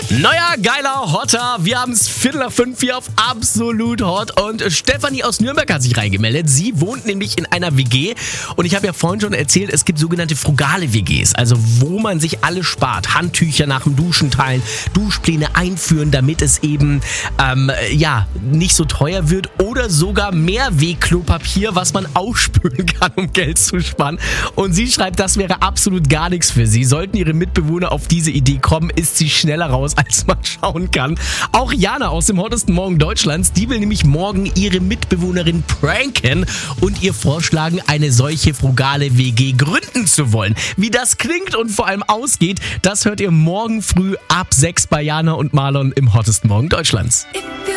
Neuer, geiler, hotter. Wir haben es 4:45 hier auf Absolut Hot. Und Stefanie aus Nürnberg hat sich reingemeldet. Sie wohnt nämlich in einer WG. Und ich habe ja vorhin schon erzählt, es gibt sogenannte frugale WGs. Also wo man sich alles spart. Handtücher nach dem Duschen teilen, Duschpläne einführen, damit es eben nicht so teuer wird. Oder sogar Mehrweg-Klopapier, was man ausspülen kann, um Geld zu sparen. Und sie schreibt, das wäre absolut gar nichts für sie. Sollten ihre Mitbewohner auf diese Idee kommen, ist sie schneller raus, als man schauen kann. Auch Jana aus dem hottesten Morgen Deutschlands, die will nämlich morgen ihre Mitbewohnerin pranken und ihr vorschlagen, eine solche frugale WG gründen zu wollen. Wie das klingt und vor allem ausgeht, das hört ihr morgen früh ab 6 bei Jana und Marlon im hottesten Morgen Deutschlands.